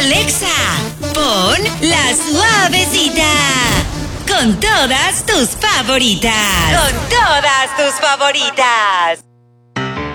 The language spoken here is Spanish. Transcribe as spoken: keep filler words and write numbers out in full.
Alexa, pon La Suavecita. Con todas tus favoritas. Con todas tus favoritas.